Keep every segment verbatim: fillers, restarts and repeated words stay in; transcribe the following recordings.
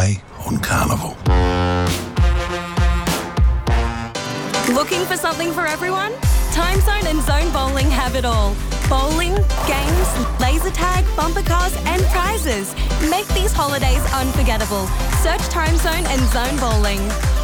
play on Carnival. Looking for something for everyone? Timezone and Zone Bowling have it all. Bowling, games, laser tag, bumper cars and prizes. Make these holidays unforgettable. Search Timezone and Zone Bowling.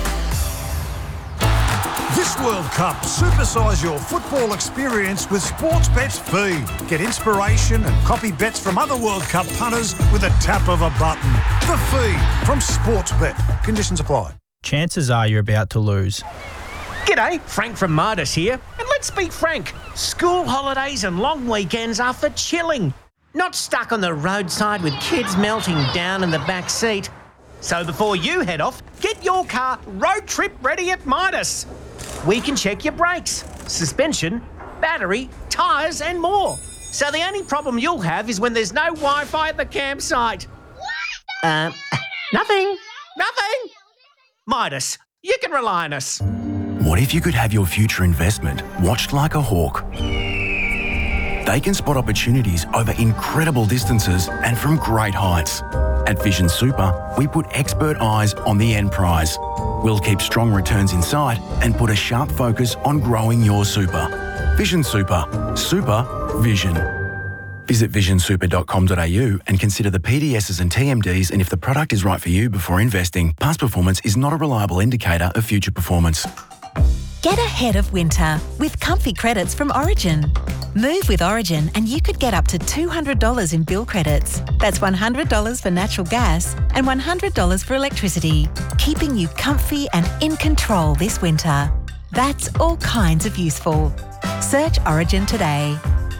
This World Cup, supersize your football experience with Sportsbet's Feed. Get inspiration and copy bets from other World Cup punters with a tap of a button. The Feed from Sportsbet. Conditions apply. Chances are you're about to lose. G'day, Frank from Midas here. And let's be frank, school holidays and long weekends are for chilling. Not stuck on the roadside with kids melting down in the back seat. So before you head off, get your car road trip ready at Midas. We can check your brakes, suspension, battery, tyres and more. So the only problem you'll have is when there's no Wi-Fi at the campsite. Uh, nothing, nothing. Midas, you can rely on us. What if you could have your future investment watched like a hawk? They can spot opportunities over incredible distances and from great heights. At Vision Super, we put expert eyes on the end prize. We'll keep strong returns in sight and put a sharp focus on growing your super. Vision Super. Super Vision. Visit vision super dot com dot a u and consider the P D Ss and T M Ds and if the product is right for you before investing. Past performance is not a reliable indicator of future performance. Get ahead of winter with comfy credits from Origin. Move with Origin and you could get up to two hundred dollars in bill credits. That's one hundred dollars for natural gas and one hundred dollars for electricity, keeping you comfy and in control this winter. That's all kinds of useful. Search Origin today.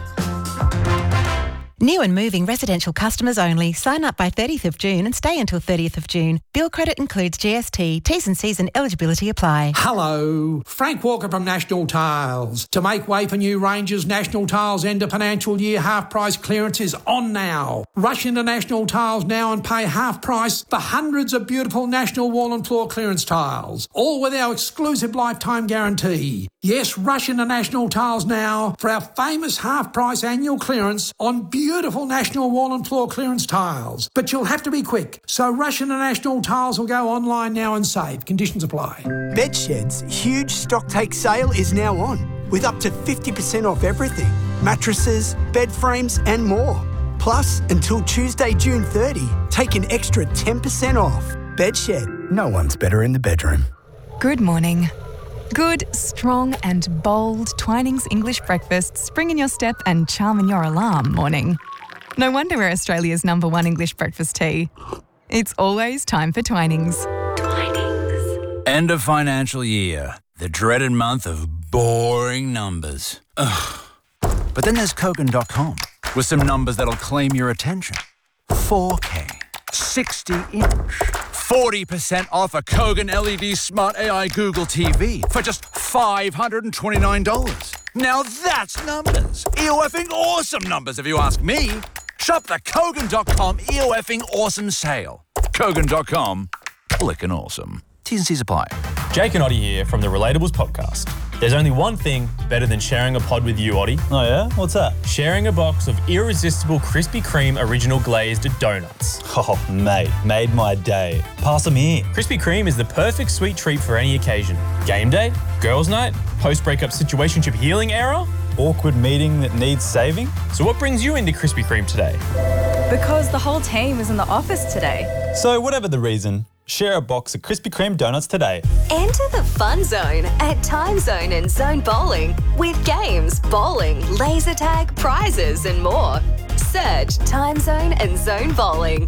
New and moving residential customers only. Sign up by thirtieth of June and stay until thirtieth of June. Bill credit includes G S T. T's and C's and eligibility apply. Hello, Frank Walker from National Tiles. To make way for new ranges, National Tiles end of financial year half price clearance is on now. Rush into National Tiles now and pay half price for hundreds of beautiful National wall and floor clearance tiles, all with our exclusive lifetime guarantee. Yes, rush into National Tiles now for our famous half price annual clearance on beautiful Beautiful National wall and floor clearance tiles. But you'll have to be quick. So rush into National Tiles or go online now and save. Conditions apply. Bedshed's huge stock take sale is now on with up to fifty percent off everything. Mattresses, bed frames and more. Plus, until Tuesday, June thirtieth, take an extra ten percent off. Bedshed. No one's better in the bedroom. Good morning. Good, strong and bold Twinings English breakfast, spring in your step and charm in your alarm morning. No wonder we're Australia's number one English breakfast tea. It's always time for Twinings. Twinings. End of financial year. The dreaded month of boring numbers. Ugh. But then there's Kogan dot com with some numbers that'll claim your attention. four K, sixty inch, forty percent off a Kogan L E D Smart A I Google T V for just five hundred twenty-nine dollars. Now that's numbers. E-O-F-ing awesome numbers if you ask me. Shop the Kogan dot com E-O-F-ing awesome sale. Kogan dot com, clickin' awesome. T's and C's apply. Jake and Oddie here from the Relatables podcast. There's only one thing better than sharing a pod with you, Oddie. Oh yeah? What's that? Sharing a box of irresistible Krispy Kreme original glazed donuts. Oh, mate, made my day. Pass them here. Krispy Kreme is the perfect sweet treat for any occasion. Game day, girls' night, post-breakup situationship healing era, awkward meeting that needs saving. So what brings you into Krispy Kreme today? Because the whole team is in the office today. So whatever the reason, share a box of Krispy Kreme donuts today. Enter the fun zone at Timezone and Zone Bowling with games, bowling, laser tag, prizes and more. Search Timezone and Zone Bowling.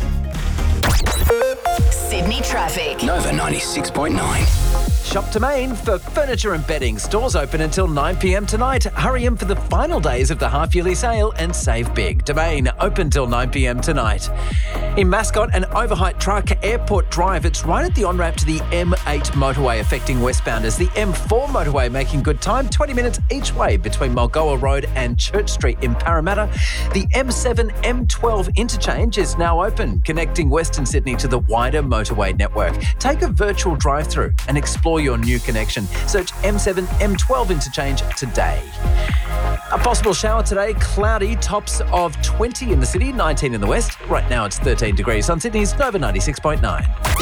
Sydney traffic. Nova ninety-six point nine. Shop Domain for furniture and bedding. Stores open until nine p m tonight. Hurry in for the final days of the half-yearly sale and save big. Domain open till nine p m tonight. In Mascot, an overheight truck, Airport Drive. It's right at the on-ramp to the M eight motorway affecting westbounders. The M four motorway making good time, twenty minutes each way between Mulgoa Road and Church Street in Parramatta. The M seven M twelve interchange is now open, connecting Western Sydney to the wider motorway network. Take a virtual drive-through and explore your new connection. Search M seven M twelve interchange today. A possible shower today, cloudy, tops of twenty in the city, nineteen in the west. Right now it's thirteen degrees on Sydney's Nova ninety-six point nine.